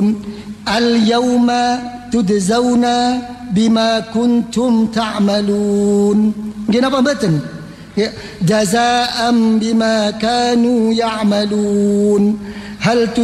al-yawma tudzauna bima kuntum ta'malun. Kenapa betul? Ya, jazaa'an bima kanu ya'malun. Hal